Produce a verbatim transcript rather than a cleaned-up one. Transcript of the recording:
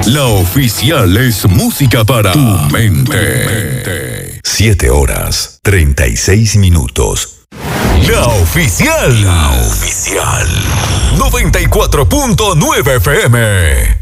La oficial es música para tu mente. Siete horas, treinta y seis minutos. La oficial. La oficial. noventa y cuatro punto nueve F M.